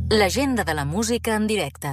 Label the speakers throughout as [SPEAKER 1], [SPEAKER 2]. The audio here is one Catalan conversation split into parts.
[SPEAKER 1] L'agenda de la música en directe.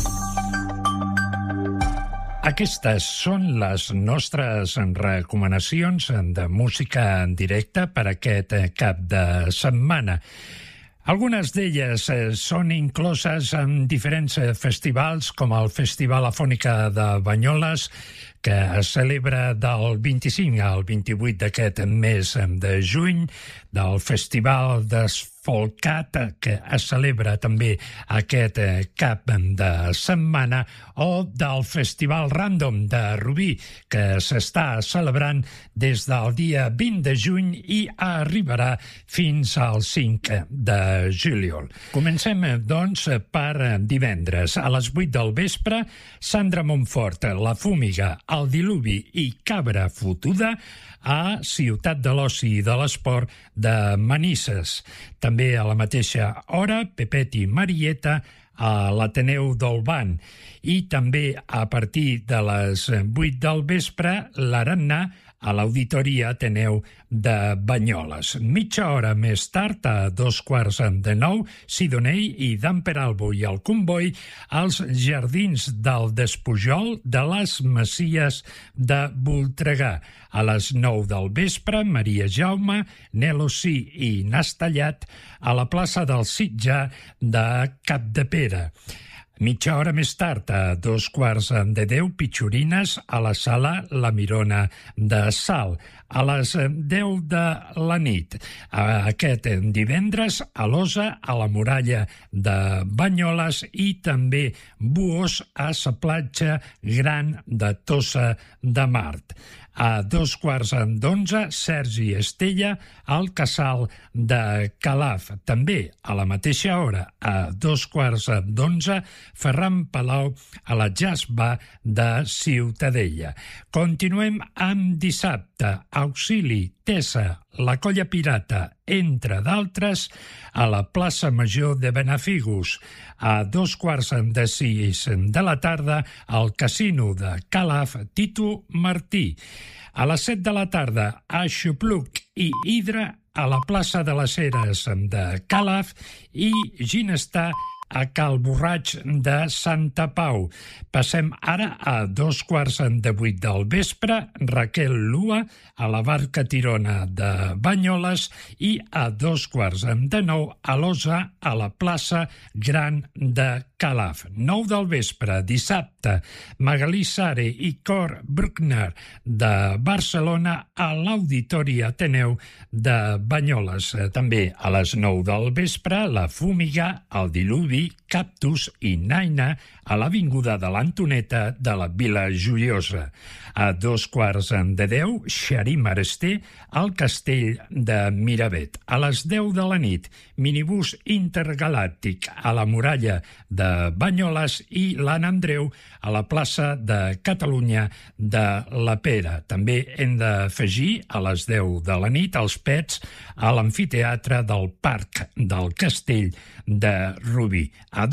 [SPEAKER 2] Aquestes són les nostres recomanacions de música en directe per aquest cap de setmana. Algunes d'elles són incloses en diferents festivals, com el Festival Afònica de Banyoles, que es celebra del 25 al 28 d'aquest mes de juny, del Festival Desfolcat, que es celebra també aquest cap de setmana, o del Festival Random de Rubí, que s'està celebrant des del dia 20 de juny i arribarà fins al 5 de juliol. Comencem, doncs, per divendres. A les 8 del vespre, Sandra Montfort, La Fúmiga, El Diluvi i Cabra Fotuda a Ciutat de l'Oci i de l'Esport de Manises. També a la mateixa hora, Pepet i Marieta a l'Ateneu d'Olvan. I també a partir de les 8 del vespre, l'Arannà a l'Auditori Ateneu de Banyoles. Mitja hora més tard, a 8:45, Sidonell i Dan Peralbo i el Comboi als Jardins del Despujol de les Masies de Voltregà. A les 9 del vespre, Maria Jaume, Nelo Sí i Nastallat a la plaça del Sitjar de Capdepera. Mitja hora més tard, a 9:45, Pitxorines a la sala La Mirona de Salt. A les 10 de la nit, aquest divendres, a l'Osa, a la Muralla de Banyoles, i també Buos a la platja Gran de Tossa de Mart. A 9:45, Sergi Estella al Casal de Calaf. També a la mateixa hora, a 9:45, Ferran Palau a la Jazz Bar de Ciutadella. Continuem amb dissabte. Auxili, Tessa, la Colla Pirata, entre d'altres, a la plaça Major de Benafigos. A 5:45 de la tarda, al Casino de Calaf, Tito Martí. A les 7 de la tarda, a Xupluc i Hidra, a la plaça de les Heres de Calaf, i Ginestar a Cal Borraig de Santa Pau. Passem ara a 7:45 del vespre, Raquel Lua a la Barca Tirona de Banyoles, i a 8:45 a l'Osa a la plaça Gran de Calaf. 9 del vespre, dissabte, Magalí Sare i Cor Bruckner de Barcelona a l'Auditori Ateneu de Banyoles. També a les 9 del vespre, La Fúmiga, El Diluvi, Cactus i Naina a l'Avinguda de l'Antoneta de la Vila Joiosa. A 9:45, Xarí Marester al Castell de Miravet. A les 10 de la nit, Minibús intergalàctic a la Muralla de Banyoles i l'Ann Andreu a la plaça de Catalunya de la Pera. També hem d'afegir a les 10 de la nit els Pets a l'amfiteatre del Parc del Castell de Rubí. A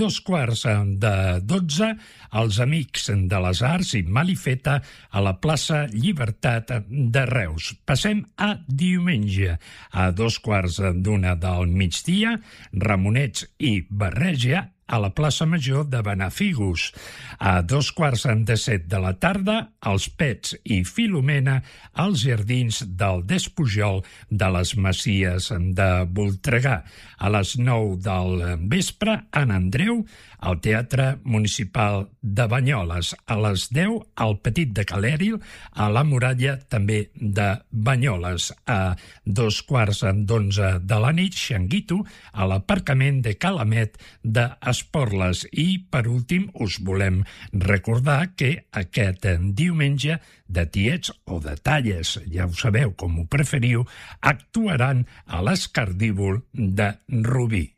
[SPEAKER 2] 11:45, els Amics de les Arts i Malifeta a la plaça Llibertat de Reus. Passem a diumenge. A 2:15 del migdia, Ramonets i Barreja a la plaça Major de Benafigos. A 2:47 de la tarda, els Pets i Filomena als Jardins del Despujol de les Masies de Voltregà. A les 9 del vespre, en Andreu, al Teatre Municipal de Banyoles. A les 10, al Petit de Calèril, a la Muralla també de Banyoles. A 2:15 de la nit, Xanguito, a l'aparcament de Calamet d'Esporles. I, per últim, us volem recordar que aquest diumenge de Tiets o de Talles, ja ho sabeu com ho preferiu, actuaran a l'Escardívol de Rubí.